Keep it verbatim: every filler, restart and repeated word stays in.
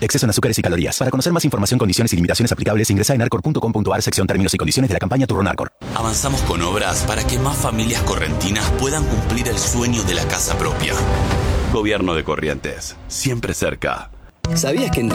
Exceso en azúcares y calorías. Para conocer más información, condiciones y limitaciones aplicables, ingresa en arcor punto com punto ar, sección términos y condiciones de la campaña Turrón Arcor. Avanzamos con obras para que más familias correntinas puedan cumplir el sueño de la casa propia. Gobierno de Corrientes, siempre cerca. ¿Sabías que en